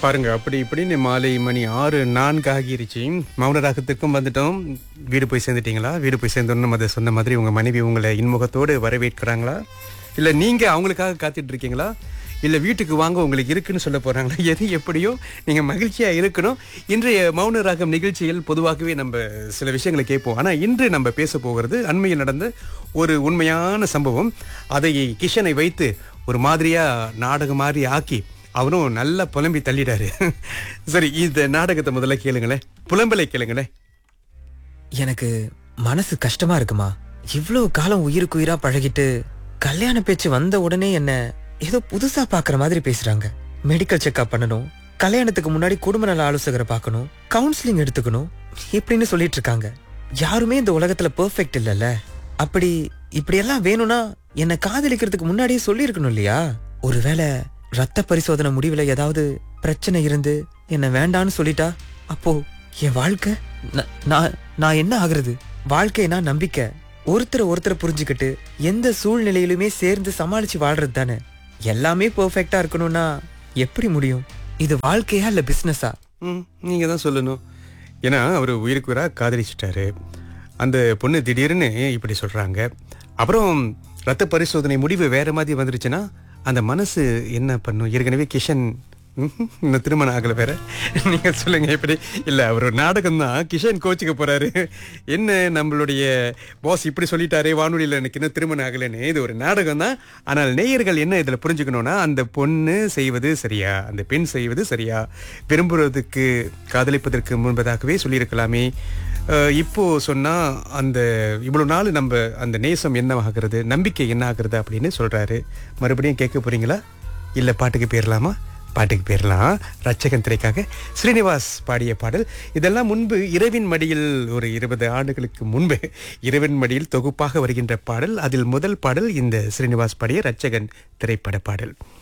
பாருங்க அப்படி இப்படின்னு மாலை மணி 6:04 ஆகிருச்சு. மௌன ராகத்திற்கும் வந்துட்டோம். வீடு போய் சேர்ந்துட்டீங்களா? வீடு போய் சேர்ந்தோன்னு அதை சொன்ன மாதிரி உங்க மனைவி உங்களை இன்முகத்தோடு வரவேற்கிறாங்களா? இல்ல நீங்க அவங்களுக்காக காத்துட்டு இருக்கீங்களா? இல்ல வீட்டுக்கு வாங்க உங்களுக்கு இருக்குன்னு சொல்ல போறாங்களா? எது எப்படியோ நீங்க மகிழ்ச்சியா இருக்கணும். இன்றைய மௌன ராகம் நிகழ்ச்சியில் பொதுவாகவே நம்ம சில விஷயங்களை கேட்போம். ஆனா இன்று நம்ம பேச போகிறது அண்மையில் நடந்த ஒரு உண்மையான சம்பவம். அதை கிஷனை வைத்து ஒரு மாதிரியா நாடகம் மாதிரி ஆக்கி அவரும் நல்லா புலம்பி தள்ளிடாரு. சரி, இந்த நாடகத்தை முதல்ல கேளுங்களேன், புலம்பலை கேளுங்களேன். எனக்கு மனசு கஷ்டமா இருக்குமா. இவ்ளோ காலம் உயிருக்கு உயிரா பழகிட்டு கல்யாண பேச்சு வந்த உடனே என்ன ஏதோ புதுசா பாக்குற மாதிரி பேசுறாங்க. மெடிக்கல் செக்அப் பண்ணணும், கல்யாணத்துக்கு முன்னாடி குடும்ப நல ஆலோசகரை பார்க்கணும், கவுன்சிலிங் எடுத்துக்கணும் இப்படின்னு சொல்லிட்டு இருக்காங்க. யாருமே இந்த உலகத்துல பெர்ஃபெக்ட் இல்லல்ல. இப்படி எல்லாம் வேணும்னா என்ன காதலிக்கிறதுக்கு முன்னாடியே சொல்லி இருக்கணும் இல்லையா? ஒருவேளை ரத்த பரிசோதனை முடிவுல ஏதாவது பிரச்சனை இருந்து என்ன வேண்டான்னு சொல்லிட்டா அப்போ என் வாழ்க்கை நான் என்ன ஆகுறது? வாழ்க்கைனா நம்பிக்கை, ஒருத்தரை புரிஞ்சுக்கிட்டு எந்த சூழ்நிலையிலுமே சேர்ந்து சமாளிச்சு வாழ்றது தானே. எல்லாமே பெர்ஃபெக்ட்டா இருக்கணும்னா எப்படி முடியும்? இது வாழ்க்கையா இல்ல பிசினஸா? நீங்க தான் சொல்லணும். ஏன்னா அவர் உயிருக்கு உயிரா காதலிச்சிட்டாரு. அந்த பொண்ணு திடீர்னு இப்படி சொல்றாங்க. அப்புறம் ரத்த பரிசோதனை முடிவு வேற மாதிரி வந்துருச்சுன்னா அந்த மனசு என்ன பண்ணும்? ஏற்கனவே கிஷன் இன்னும் திருமணம் ஆகல வேற. நீங்க சொல்லுங்க எப்படி? இல்ல அவர் ஒரு நாடகம் தான். கிஷன் கோச்சுக்க போறாரு. என்ன நம்மளுடைய பாஸ் இப்படி சொல்லிட்டாரே வானொலியில் எனக்கு இன்னும் திருமணம் ஆகலன்னு. இது ஒரு நாடகம் தான். ஆனால் நேயர்கள் என்ன இதுல புரிஞ்சுக்கணும்னா, அந்த பொண்ணு செய்வது சரியா, அந்த பெண் செய்வது சரியா, விரும்புறதுக்கு காதலிப்பதற்கு முன்பதாகவே சொல்லியிருக்கலாமே. இப்போ சொன்னா அந்த இவ்வளவு நாள் நம்ம அந்த நேசம் என்ன ஆகிறது, நம்பிக்கை என்ன ஆகுறது அப்படின்னு சொல்றாரு. மறுபடியும் கேட்க போறீங்களா? இல்ல பாட்டுக்கு போயிடலாமா? பாட்டுக்கு போயிடலாம். ரட்சகன் திரைக்காக ஸ்ரீனிவாஸ் பாடிய பாடல். இதெல்லாம் முன்பு இரவின் மடியில் ஒரு 20 ஆண்டுகளுக்கு முன்பு இரவின் மடியில் தொகுப்பாக வருகின்ற பாடல். அதில் முதல் பாடல் இந்த ஸ்ரீனிவாஸ் பாடிய ரட்சகன் திரைப்பட பாடல்.